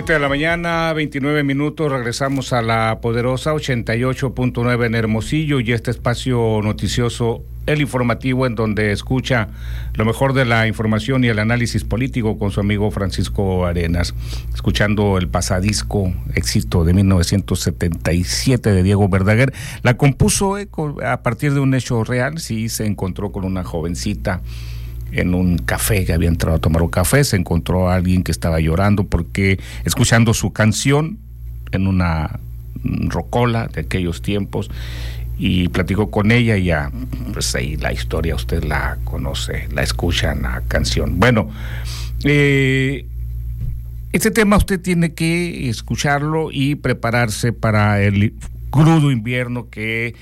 7 de la mañana, 29 minutos, regresamos a la poderosa 88.9 en Hermosillo y este espacio noticioso, el informativo, en donde escucha lo mejor de la información y el análisis político con su amigo Francisco Arenas, escuchando el pasadisco éxito de 1977 de Diego Verdaguer. La compuso a partir de un hecho real. Sí, se encontró con una jovencita en un café, que había entrado a tomar un café, se encontró a alguien que estaba llorando porque escuchando su canción en una rocola de aquellos tiempos, y platicó con ella y ya, pues ahí la historia usted la conoce, la escucha en la canción. Bueno, este tema usted tiene que escucharlo y prepararse para el crudo invierno que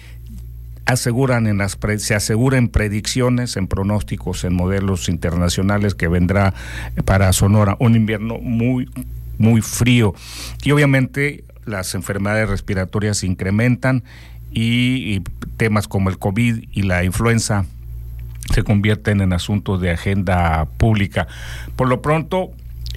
se asegura en predicciones, en pronósticos, en modelos internacionales, que vendrá para Sonora un invierno muy, muy frío. Y obviamente las enfermedades respiratorias se incrementan y temas como el COVID y la influenza se convierten en asuntos de agenda pública. Por lo pronto,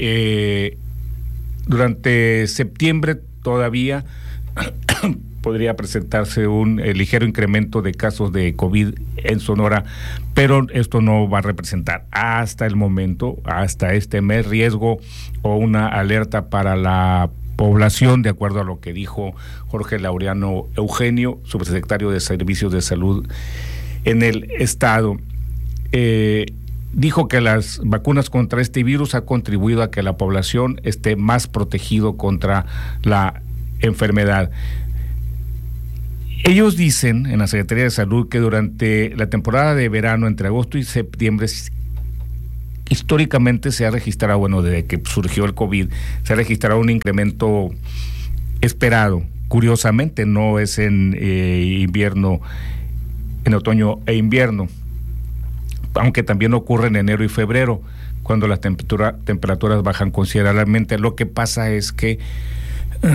durante septiembre todavía podría presentarse un ligero incremento de casos de COVID en Sonora, pero esto no va a representar hasta el momento, hasta este mes, riesgo o una alerta para la población, de acuerdo a lo que dijo Jorge Laureano Eugenio, subsecretario de Servicios de Salud en el estado. Dijo que las vacunas contra este virus han contribuido a que la población esté más protegido contra la enfermedad. Ellos dicen en la Secretaría de Salud que durante la temporada de verano, entre agosto y septiembre, históricamente se ha registrado, bueno, desde que surgió el COVID, se ha registrado un incremento esperado. Curiosamente, no es en invierno, en otoño e invierno, aunque también ocurre en enero y febrero, cuando las temperaturas bajan considerablemente. Lo que pasa es que